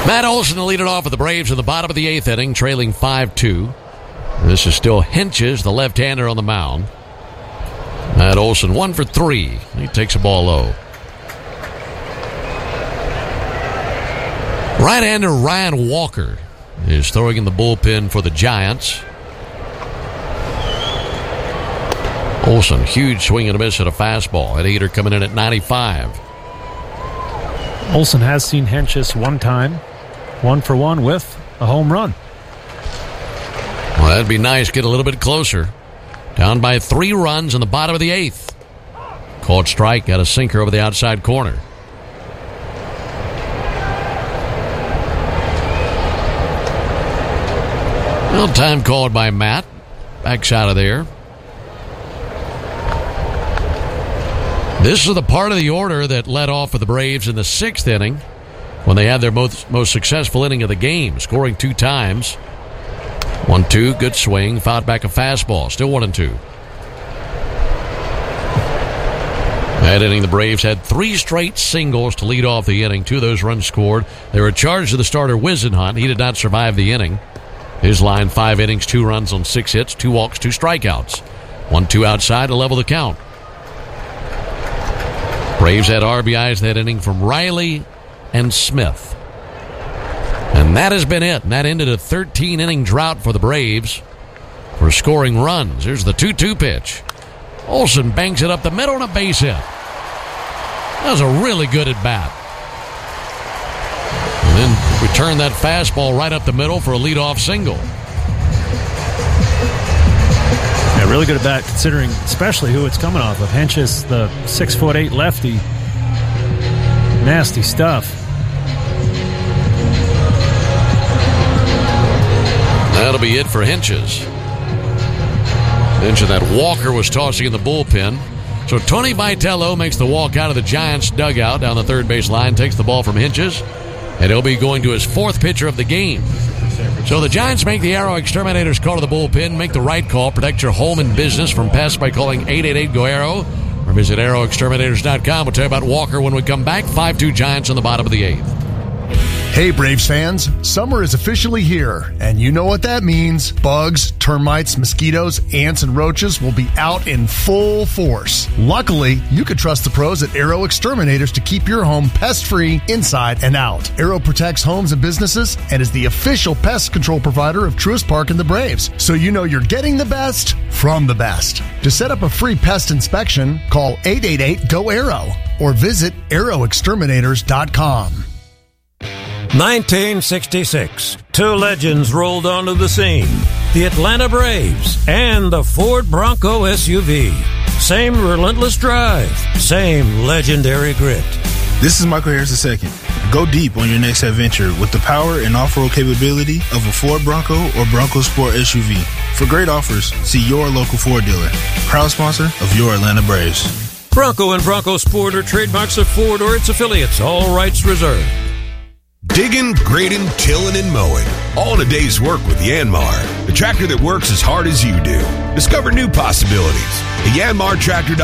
Matt Olson to lead it off with the Braves in the bottom of the 8th inning, trailing 5-2. This is still Hentges, the left-hander, on the mound. Matt Olson 1 for 3. He takes a ball low. Right-hander Ryan Walker is throwing in the bullpen for the Giants. Olson, huge swing and a miss at a fastball. Ed Eater coming in at 95. Olson has seen Hentges one time, 1-for-1 with a home run. Well, that'd be nice. Get a little bit closer. Down by 3 runs in the bottom of the 8th. Called strike, got a sinker over the outside corner. Well, time called by Matt. Backs out of there. This is the part of the order that led off for the Braves in the 6th inning when they had their most successful inning of the game, scoring 2 times. 1-2, good swing, fouled back a fastball, still 1-2. That inning, the Braves had 3 straight singles to lead off the inning. 2 of those runs scored. They were charged to the starter Whisenhunt. He did not survive the inning. His line, 5 innings, 2 runs on 6 hits, 2 walks, 2 strikeouts. 1-2 outside to level the count. Braves had RBIs that inning from Riley and Smith. And that has been it. And that ended a 13-inning drought for the Braves for scoring runs. Here's the 2-2 pitch. Olson bangs it up the middle on a base hit. That was a really good at-bat. And then return that fastball right up the middle for a leadoff single. Yeah, really good at bat considering especially who it's coming off of. Hentges, the 6'8" lefty. Nasty stuff. That'll be it for Hentges. Mentioned that Walker was tossing in the bullpen. So Tony Vitello makes the walk out of the Giants dugout down the third base line, takes the ball from Hentges, and he'll be going to his 4th pitcher of the game. So the Giants make the Arrow Exterminators call to the bullpen. Make the right call. Protect your home and business from pests by calling 888-GO-ARROW. Or visit arrowexterminators.com. We'll tell you about Walker when we come back. 5-2 Giants on the bottom of the 8th. Hey, Braves fans, summer is officially here, and you know what that means. Bugs, termites, mosquitoes, ants, and roaches will be out in full force. Luckily, you can trust the pros at Arrow Exterminators to keep your home pest-free inside and out. Arrow protects homes and businesses and is the official pest control provider of Truist Park and the Braves, so you know you're getting the best from the best. To set up a free pest inspection, call 888-GO-ARROW or visit arrowexterminators.com. 1966, 2 legends rolled onto the scene. The Atlanta Braves and the Ford Bronco SUV. Same relentless drive, same legendary grit. This is Michael Harris II. Go deep on your next adventure with the power and off-road capability of a Ford Bronco or Bronco Sport SUV. For great offers, see your local Ford dealer. Proud sponsor of your Atlanta Braves. Bronco and Bronco Sport are trademarks of Ford or its affiliates. All rights reserved. Digging, grading, tilling, and mowing. All in a day's work with Yanmar, the tractor that works as hard as you do. Discover new possibilities. The Yanmar Tractor.